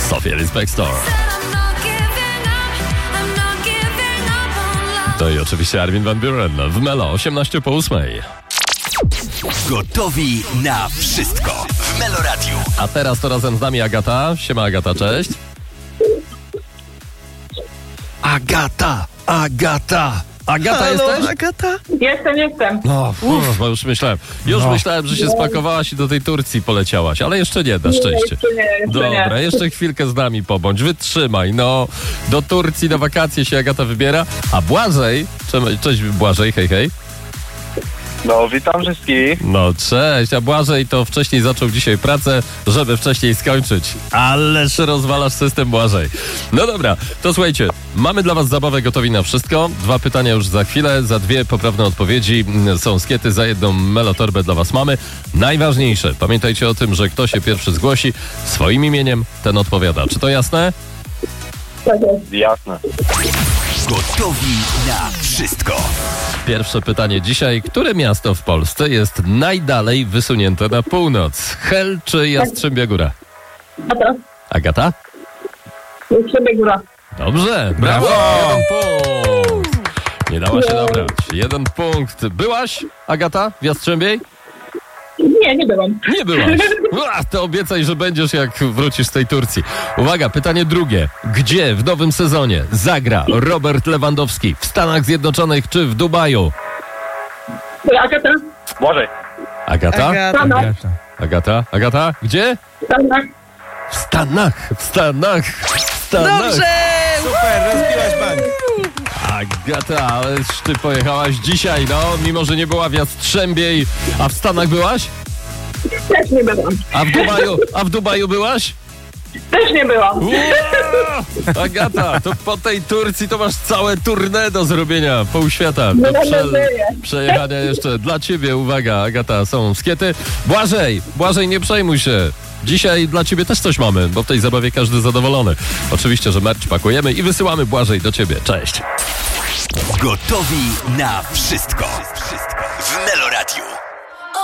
Sofia Respect Store. To i oczywiście Armin van Buuren w Melo, 8:18. Gotowi na wszystko w Melo Radio. A teraz to razem z nami Agata. Siema Agata, cześć. Agata Halo, jesteś? Agata? Jestem. No, bo już myślałem, że się spakowałaś i do tej Turcji poleciałaś, ale jeszcze nie, na szczęście. Dobra, jeszcze chwilkę z nami pobądź, wytrzymaj, no. Do Turcji na wakacje się Agata wybiera, a Błażej, cześć Błażej, hej. No, witam wszystkich. No cześć, a Błażej to wcześniej zaczął dzisiaj pracę, żeby wcześniej skończyć. Ależ rozwalasz system, Błażej. No dobra, to słuchajcie, mamy dla was zabawę Gotowi na wszystko. 2 pytania już za chwilę, za 2 poprawne odpowiedzi są skiety, za 1 melotorbę dla was mamy. Najważniejsze, pamiętajcie o tym, że kto się pierwszy zgłosi swoim imieniem, ten odpowiada. Czy to jasne? Tak jest. Jasne. Gotowi na wszystko. Pierwsze pytanie dzisiaj. Które miasto w Polsce jest najdalej wysunięte na północ? Hel czy Jastrzębia Góra? Agata? Jastrzębia Góra. Dobrze, brawo! 1 punkt. Nie dała się dobrać. 1 punkt. Byłaś, Agata, w Jastrzębiej? Nie byłam. Nie byłaś. To obiecaj, że będziesz, jak wrócisz z tej Turcji. Uwaga, pytanie drugie. Gdzie w nowym sezonie zagra Robert Lewandowski? W Stanach Zjednoczonych czy w Dubaju? Agata? Błażej. Agata? Agata. Gdzie? Stanach. W Stanach. Dobrze! Super, rozbiłaś bank. Agata, ależ ty pojechałaś dzisiaj, no, mimo że nie była w Jastrzębiej. A w Stanach byłaś? Też nie byłam. A w Dubaju byłaś? Też nie byłam. Agata, to po tej Turcji to masz całe tournée do zrobienia, pół świata. Nie Do mam nadzieję. przejechania jeszcze dla ciebie, uwaga, Agata, są skiety. Błażej, nie przejmuj się. Dzisiaj dla ciebie też coś mamy, bo w tej zabawie każdy zadowolony. Oczywiście, że merch pakujemy i wysyłamy, Błażej, do ciebie. Cześć. Gotowi na wszystko.